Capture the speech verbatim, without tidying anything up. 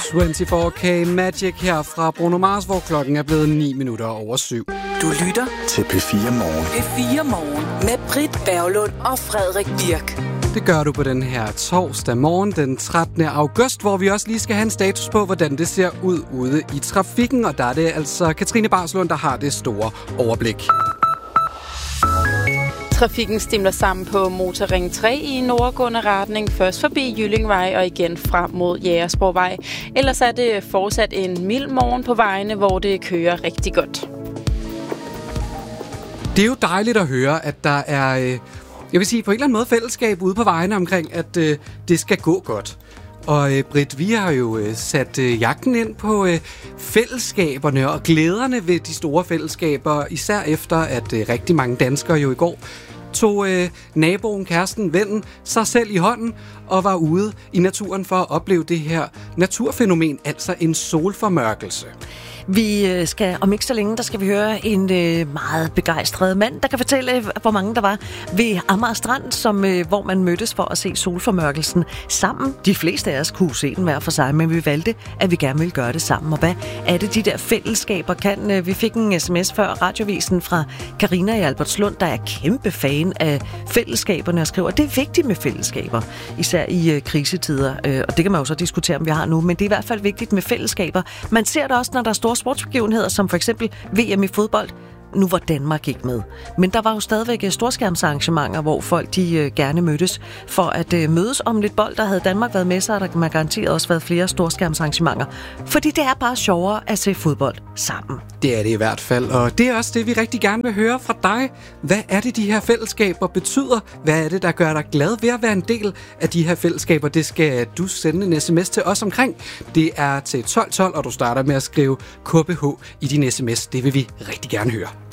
toogtyve K Magic her fra Bruno Mars, hvor klokken er blevet ni minutter over syv. Du lytter til P fire Morgen. P fire Morgen med Britt Berglund og Frederik Birk. Det gør du på den her torsdag morgen, den trettende august, hvor vi også lige skal have en status på, hvordan det ser ud ude i trafikken. Og der er det altså Katrine Barslund, der har det store overblik. Trafikken stimler sammen på Motorring tre i nordgående retning, først forbi Jyllingvej og igen frem mod Jægersborgvej. Ellers er det fortsat en mild morgen på vejene, hvor det kører rigtig godt. Det er jo dejligt at høre, at der er, jeg vil sige, på en eller anden måde fællesskab ude på vejene omkring, at øh, det skal gå godt. Og øh, Britt, vi har jo øh, sat øh, jagten ind på øh, fællesskaberne og glæderne ved de store fællesskaber, især efter, at øh, rigtig mange danskere jo i går tog øh, naboen, kæresten, vennen sig selv i hånden og var ude i naturen for at opleve det her naturfænomen, altså en solformørkelse. Vi skal om ikke så længe, der skal vi høre en øh, meget begejstret mand, der kan fortælle, hvor mange der var ved Amager Strand, som, øh, hvor man mødtes for at se solformørkelsen sammen. De fleste af os kunne se den hver for sig, men vi valgte, at vi gerne ville gøre det sammen. Og hvad er det, de der fællesskaber kan? Øh, vi fik en sms før radiovisen fra Carina i Albertslund, der er kæmpe fan af fællesskaberne og skriver, at det er vigtigt med fællesskaber, især i øh, krisetider. Øh, og det kan man jo så diskutere, om vi har nu, men det er i hvert fald vigtigt med fællesskaber. Man ser det også, når der er store sportsbegivenheder, som for eksempel V M i fodbold. Nu var Danmark ikke med. Men der var jo stadigvæk storskærmsarrangementer, hvor folk de øh, gerne mødtes for at øh, mødes om lidt bold. Der havde Danmark været med sig, og der kan man garanteret også været flere storskærmsarrangementer. Fordi det er bare sjovere at se fodbold sammen. Det er det i hvert fald, og det er også det, vi rigtig gerne vil høre fra dig. Hvad er det, de her fællesskaber betyder? Hvad er det, der gør dig glad ved at være en del af de her fællesskaber? Det skal du sende en sms til os omkring. Det er til tolv tolv, og du starter med at skrive K B H i din sms. Det vil vi rigtig gerne høre.